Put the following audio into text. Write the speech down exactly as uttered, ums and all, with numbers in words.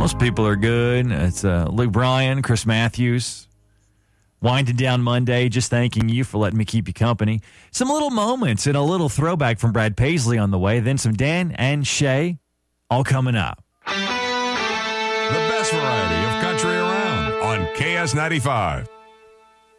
Most people are good. It's uh, Luke Bryan, Chris Matthews. Winding down Monday, just thanking you for letting me keep you company. Some little moments and a little throwback from Brad Paisley on the way. Then some Dan and Shay all coming up. The best variety of country around on K S ninety-five.